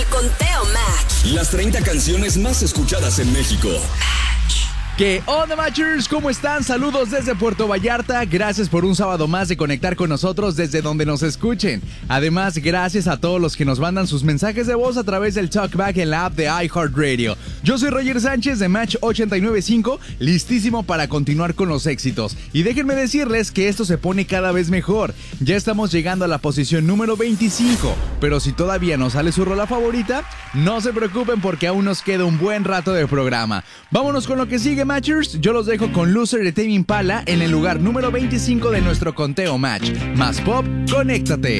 conteo Match. Las 30 canciones más escuchadas en México. ¿Qué onda, Matchers? ¿Cómo están? Saludos desde Puerto Vallarta. Gracias por un sábado más de conectar con nosotros desde donde nos escuchen. Además, gracias a todos los que nos mandan sus mensajes de voz a través del TalkBack en la app de iHeartRadio. Yo soy Roger Sánchez de Match 895, listísimo para continuar con los éxitos. Y déjenme decirles que esto se pone cada vez mejor. Ya estamos llegando a la posición número 25. Pero si todavía no sale su rola favorita, no se preocupen porque aún nos queda un buen rato de programa. Vámonos con lo que sigue, Matchers. Yo los dejo con Loser de Tame Impala en el lugar número 25 de nuestro conteo Match. Más pop, conéctate.